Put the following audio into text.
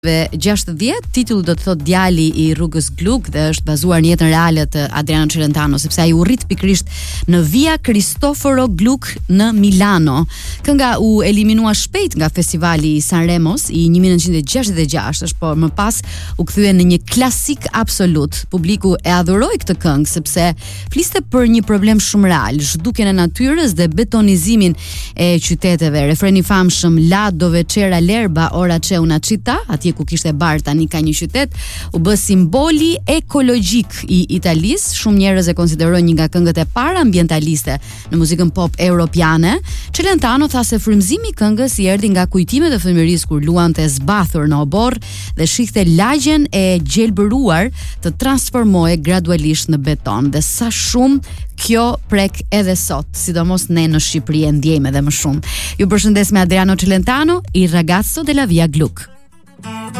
60, titulli do të thotë Djali i rrugës Gluck dhe është bazuar në jetën reale të Adriano Celentano, sepse ai u rrit pikërisht në Via Cristoforo Gluck në Milano. Kënga u eliminua shpejt nga festivali i Sanremos i 1966, por më pas u kthye në një klasik absolut. Publiku e adhuroi këtë këngë sepse fliste për një problem shumë real, zhdukjen e natyrës dhe betonizimin e qyteteve. Refreni i famshëm La dove c'era l'erba ora c'è una città, atje ku kishte bar tani ka një qytet, u bë simboli ekologjik i Italisë. Shumë njerëz e konsiderojnë një nga këngët e para ambientaliste në muzikën pop europiane. Celentano tha se frymëzimi i këngës i erdhi nga kujtimet e fëmijërisë kur luante zbathur në oborr dhe shihte lagjen e gjelbëruar të transformohej gradualisht në beton. Dhe sa shumë kjo prek edhe sot, sidomos ne në Shqipëri e ndjejmë edhe më shumë. Ju përshëndes me Adriano Celentano, Il ragazzo della Via Gluck.